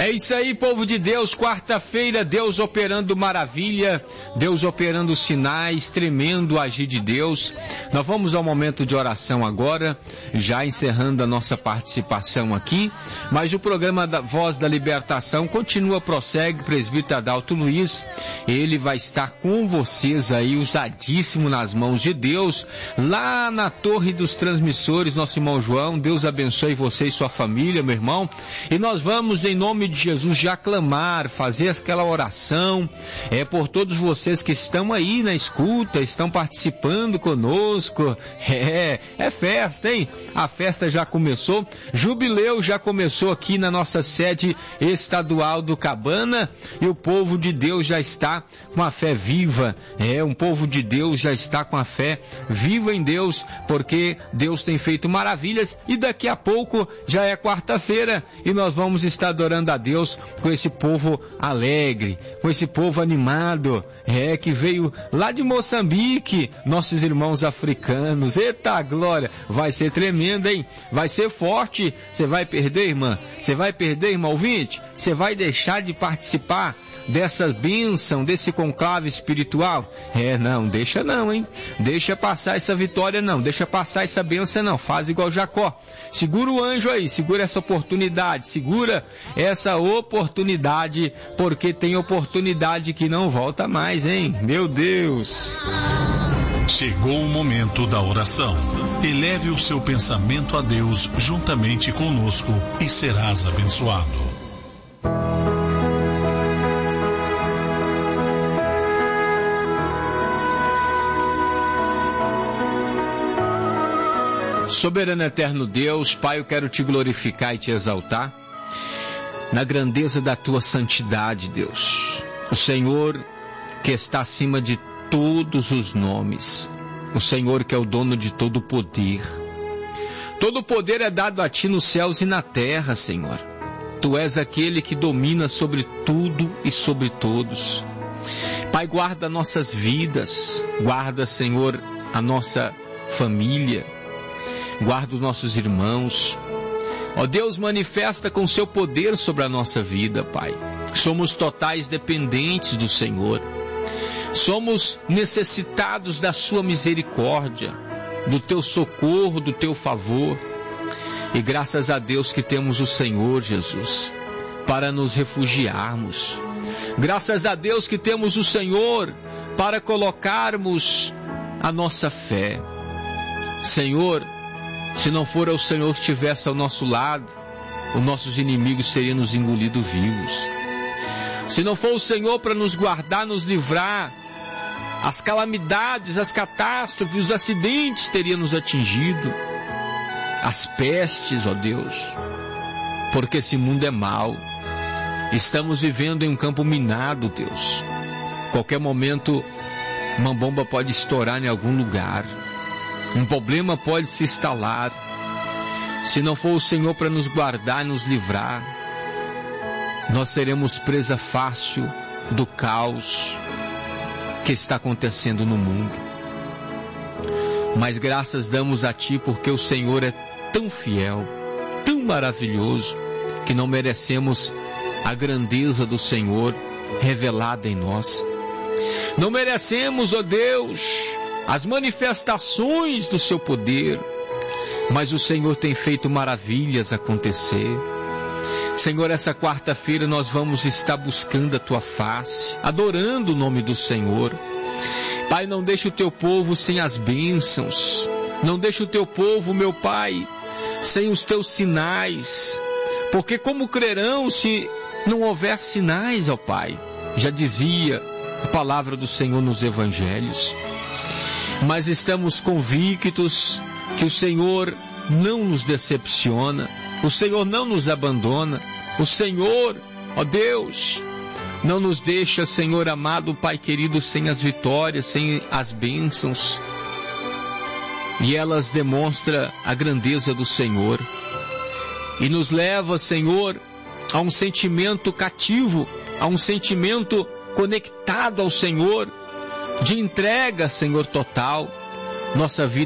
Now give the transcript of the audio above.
É isso aí, povo de Deus, quarta-feira, Deus operando maravilha, Deus operando sinais, tremendo agir de Deus. Nós vamos ao momento de oração agora, já encerrando a nossa participação aqui, mas o programa da Voz da Libertação continua, prossegue, presbítero Adalto Luiz, ele vai estar com vocês aí, usadíssimo nas mãos de Deus, lá na Torre dos Transmissores, nosso irmão João. Deus abençoe você e sua família, meu irmão, e nós vamos, em nome de Jesus, já clamar, fazer aquela oração, por todos vocês que estão aí na escuta, estão participando conosco. É festa, hein? A festa já começou, jubileu já começou aqui na nossa sede estadual do Cabana, e o povo de Deus já está com a fé viva, um povo de Deus já está com a fé viva em Deus, porque Deus tem feito maravilhas, e daqui a pouco já é quarta-feira, e nós vamos estar adorando a Deus com esse povo alegre, com esse povo animado, que veio lá de Moçambique, nossos irmãos africanos. Eita glória, vai ser tremendo, hein? Vai ser forte. Você vai perder, irmã? Você vai perder, irmão ouvinte? Você vai deixar de participar dessa bênção, desse conclave espiritual? Não, deixa não, hein? Deixa passar essa vitória não, deixa passar essa bênção não, faz igual Jacó. Segura o anjo aí, segura essa oportunidade, segura essa oportunidade, porque tem oportunidade que não volta mais, hein? Meu Deus! Chegou o momento da oração. Eleve o seu pensamento a Deus juntamente conosco e serás abençoado. Soberano eterno Deus, Pai, eu quero te glorificar e te exaltar na grandeza da tua santidade, Deus. O Senhor que está acima de todos os nomes, o Senhor que é o dono de todo o poder. Todo o poder é dado a ti nos céus e na terra, Senhor. Tu és aquele que domina sobre tudo e sobre todos. Pai, guarda nossas vidas, guarda, Senhor, a nossa família, guarda os nossos irmãos. Ó Deus, manifesta com seu poder sobre a nossa vida, Pai. Somos totais dependentes do Senhor. Somos necessitados da sua misericórdia, do teu socorro, do teu favor. E graças a Deus que temos o Senhor Jesus para nos refugiarmos. Graças a Deus que temos o Senhor para colocarmos a nossa fé. Senhor, se não for o Senhor que estivesse ao nosso lado, os nossos inimigos seriam nos engolidos vivos. Se não for o Senhor para nos guardar, nos livrar, as calamidades, as catástrofes, os acidentes teriam nos atingido. As pestes, ó Deus, porque esse mundo é mau. Estamos vivendo em um campo minado, Deus. Qualquer momento, uma bomba pode estourar em algum lugar. Um problema pode se instalar. Se não for o Senhor para nos guardar e nos livrar, nós seremos presa fácil do caos que está acontecendo no mundo. Mas graças damos a Ti, porque o Senhor é tão fiel, tão maravilhoso, que não merecemos a grandeza do Senhor revelada em nós. Não merecemos, ó Deus, as manifestações do seu poder, mas o Senhor tem feito maravilhas acontecer. Senhor, essa quarta-feira nós vamos estar buscando a tua face, adorando o nome do Senhor. Pai, não deixe o teu povo sem as bênçãos, não deixe o teu povo, meu Pai, sem os teus sinais, porque como crerão se não houver sinais, ó Pai? Já dizia a palavra do Senhor nos evangelhos. Mas estamos convictos que o Senhor não nos decepciona, o Senhor não nos abandona, o Senhor, ó Deus, não nos deixa, Senhor amado, Pai querido, sem as vitórias, sem as bênçãos. E elas demonstram a grandeza do Senhor e nos leva, Senhor, a um sentimento cativo, a um sentimento conectado ao Senhor, de entrega, Senhor, total. Nossa vida